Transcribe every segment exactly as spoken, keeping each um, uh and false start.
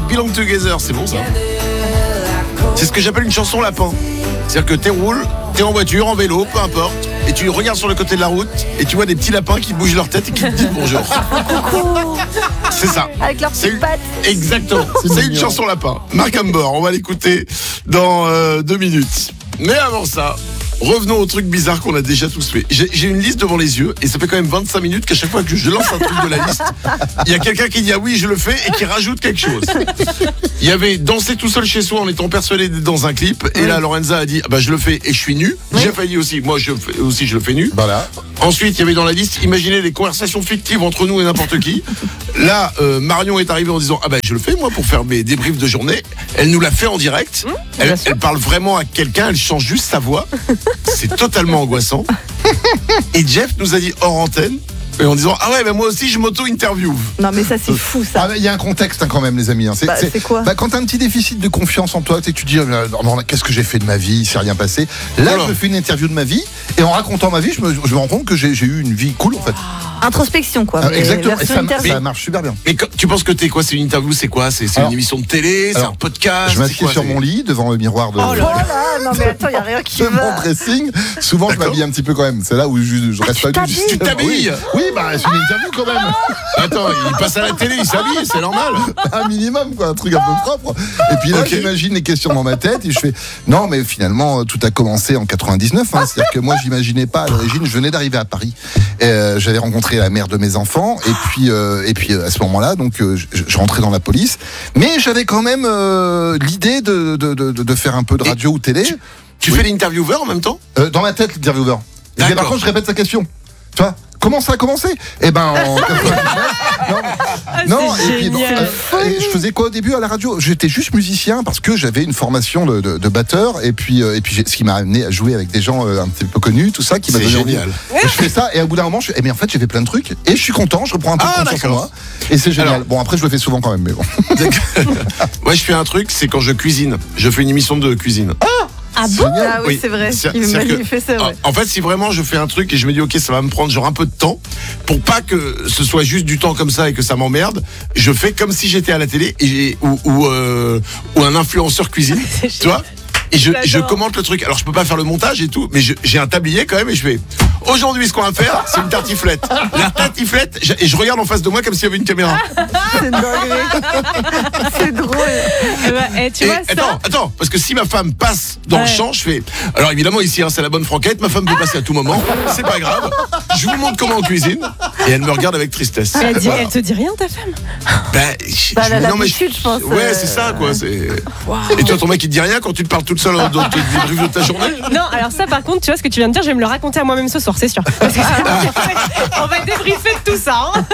Belong Together, c'est bon ça. C'est ce que j'appelle une chanson lapin. C'est-à-dire que t'es roule, t'es en voiture, en vélo, peu importe, et tu regardes sur le côté de la route et tu vois des petits lapins qui bougent leur tête et qui te disent bonjour. C'est ça. Avec leurs C'est petites une... pattes. Exactement. C'est, c'est une chanson lapin. Marc Ambor, on va l'écouter dans euh, deux minutes. Mais avant ça, revenons au truc bizarre qu'on a déjà tous fait. J'ai, j'ai une liste devant les yeux et ça fait quand même vingt-cinq minutes qu'à chaque fois que je lance un truc de la liste, il y a quelqu'un qui dit ah oui je le fais et qui rajoute quelque chose. Il y avait danser tout seul chez soi en étant persuadé d'être dans un clip et là Lorenza a dit ah bah je le fais et je suis nu. Oui. J'ai failli aussi, moi je fais aussi je le fais nu. Voilà. Ensuite il y avait dans la liste imaginez les conversations fictives entre nous et n'importe qui. Là euh, Marion est arrivée en disant ah bah je le fais moi pour faire mes débriefs de journée. Elle nous l'a fait en direct. Mmh, elle, elle parle vraiment à quelqu'un, elle change juste sa voix. C'est totalement angoissant. Et Jeff nous a dit hors antenne, et en disant ah ouais mais moi aussi je m'auto-interview. Non mais ça c'est fou ça. Ah, il y a un contexte hein, quand même les amis. Hein. Bah, c'est quoi bah, quand t'as un petit déficit de confiance en toi, tu te dis euh, non, qu'est-ce que j'ai fait de ma vie, il s'est rien passé. Là voilà. Je fais une interview de ma vie et en racontant ma vie, je me, je me rends compte que j'ai, j'ai eu une vie cool en fait. Introspection quoi. Ah, exactement. Et ça, interview. ça marche super bien. Mais quand, tu penses que t'es quoi? C'est une interview, c'est quoi? C'est, c'est alors, une émission de télé, c'est alors, un podcast? Je m'assieds quoi, sur c'est... mon lit devant le miroir de, Oh là là, non mais attends, il n'y a rien qui de va. mon dressing. Souvent D'accord. je m'habille un petit peu quand même. C'est là où je, je reste tu pas du t'habilles Tu t'habilles? Oui, oui bah c'est une interview quand même. Attends, il passe à la télé, il s'habille, c'est normal. Un minimum quoi, un truc un peu propre. Et puis là Ok. j'imagine les questions dans ma tête et je fais non mais finalement tout a commencé en quatre-vingt-dix-neuf hein. C'est-à-dire que moi j'imaginais pas à l'origine, je venais d'arriver à Paris. Et, euh, j'avais rencontré la mère de mes enfants et puis euh, et puis euh, à ce moment-là donc euh, je, je rentrais dans la police, mais j'avais quand même euh, l'idée de, de, de, de faire un peu de radio ou télé. Tu, tu Oui. fais l'intervieweur en même temps? Euh, dans ma tête l'intervieweur. Et bien, par D'accord. contre je répète sa question. Tu vois comment ça a commencé? Eh ben en quatre-vingt-dix-neuf. Non, Ah, non, c'est et puis bon, génial. euh, et je faisais quoi au début à la radio? J'étais juste musicien parce que j'avais une formation de, de, de batteur et puis euh, et puis j'ai, ce qui m'a amené à jouer avec des gens euh, un petit peu connus, tout ça qui m'a C'est donné envie. génial. Et je fais ça et au bout d'un moment, je, eh mais en fait j'ai fait plein de trucs et je suis content, je reprends un peu Ah, de confiance en d'accord. moi et c'est génial. Alors- Bon après je le fais souvent quand même, mais bon. Moi je fais un truc, c'est quand je cuisine. Je fais une émission de cuisine. Ah bon? Ah oui, Oui. c'est vrai. C'est- Il m'a c'est-à-dire que- fait ça, ouais. En fait, si vraiment je fais un truc et je me dis ok, ça va me prendre genre un peu de temps, pour pas que ce soit juste du temps comme ça et que ça m'emmerde, je fais comme si j'étais à la télé et ou ou, euh, ou un influenceur cuisine, C'est tu vois. Et je, J'adore. je commente le truc. Alors je peux pas faire le montage et tout, mais je- j'ai un tablier quand même et je fais. Aujourd'hui, ce qu'on va faire, c'est une tartiflette. La tartiflette, je- et je regarde en face de moi comme s'il y avait une caméra. C'est une dinguerie. C'est drôle. Eh ben, eh, tu Et vois ça? attends, attends, parce que si ma femme passe dans le Ouais. champ, je fais. Alors évidemment ici, hein, c'est la bonne franquette. Ma femme peut passer à tout moment. C'est pas grave. Je vous montre comment on cuisine. Et elle me regarde avec tristesse. Elle, dit- Voilà. elle te dit rien, ta femme? Ben, je- Bah, je- elle a non, mais l'habitude, je pense, Ouais, euh, c'est ça, quoi. C'est... Waouh. Et toi, ton mec, il te dit rien quand tu te parles toute seule dans tes débriefs de ta journée? Non, alors ça, par contre, tu vois ce que tu viens de dire, je vais me le raconter à moi-même ce soir, c'est sûr. Parce que on va débriefer de tout ça. Hein.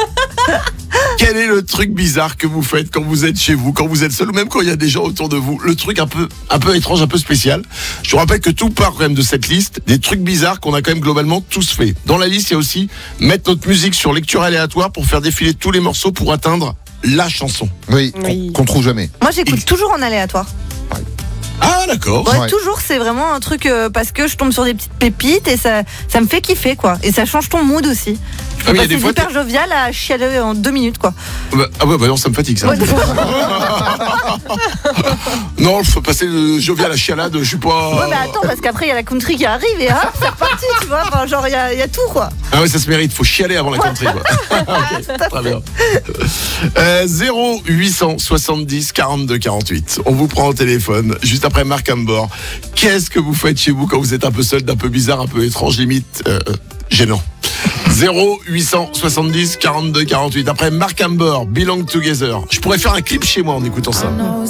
Quel est le truc bizarre que vous faites quand vous êtes chez vous, quand vous êtes seul ou même quand il y a des gens autour de vous? Le truc un peu, un peu étrange, un peu spécial. Je vous rappelle que tout part quand même de cette liste, des trucs bizarres qu'on a quand même globalement tous fait. Dans la liste, il y a aussi mettre notre musique sur lecture aléatoire pour faire défiler tous les morceaux pour atteindre la chanson. Oui, Oui. Qu'on, qu'on trouve jamais. Moi j'écoute toujours en aléatoire. Ah d'accord. Ouais, Ouais. toujours, c'est vraiment un truc euh, parce que je tombe sur des petites pépites et ça, ça me fait kiffer quoi. Et ça change ton mood aussi. Je Ah peux oui, il y a passer des fois, hyper jovial à chialer en deux minutes quoi. Bah, ah ouais, bah non, ça me fatigue ça. Ouais, Non, je peux passer de jovial à la chialade, je suis pas... Ouais, mais attends, parce qu'après il y a la country qui arrive et hop, c'est reparti, tu vois. Enfin, genre, il y a, il y a tout quoi. Ah ouais, ça se mérite, faut chialer avant la country quoi. Ok, très bien. Euh, zéro huit cent soixante-dix quarante-deux quarante-huit. On vous prend au téléphone juste après Marc Ambor. Qu'est-ce que vous faites chez vous quand vous êtes un peu seul, d'un peu bizarre, un peu étrange, limite euh, gênant? zéro huit cent soixante-dix quarante-deux quarante-huit. Après Marc Ambor, Belong Together. Je pourrais faire un clip chez moi en écoutant ça. I know